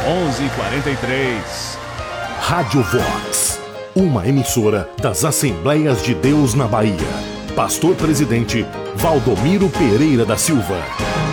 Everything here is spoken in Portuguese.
11h43. Rádio Vox, uma emissora das Assembleias de Deus na Bahia. Pastor Presidente Valdomiro Pereira da Silva.